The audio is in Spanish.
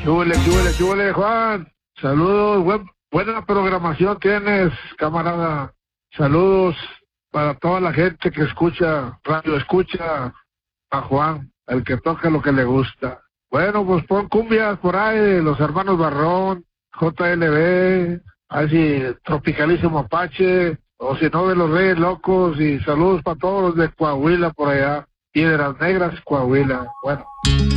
qué huele, Juan. Saludos, buena programación tienes, camarada. Saludos para toda la gente que escucha, radio escucha a Juan, el que toca lo que le gusta. Bueno, pues pon cumbias por ahí de los hermanos Barrón, JLB, así Tropicalísimo Apache, o si no de los Reyes Locos, y saludos para todos los de Coahuila por allá, Piedras Negras, Coahuila. Bueno.